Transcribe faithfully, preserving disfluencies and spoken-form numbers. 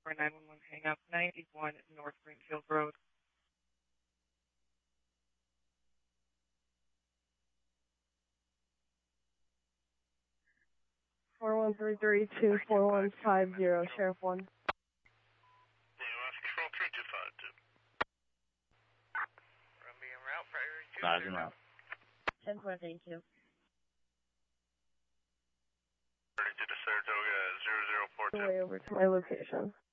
for a nine one one hang up, ninety-one North Greenfield Road. four one three three two four one five zero, Sheriff one. Control three two five two. Rumbie en route, priority two. Miles en route. ten four three two. Ready to Saratoga zero zero four two. Way over to my location.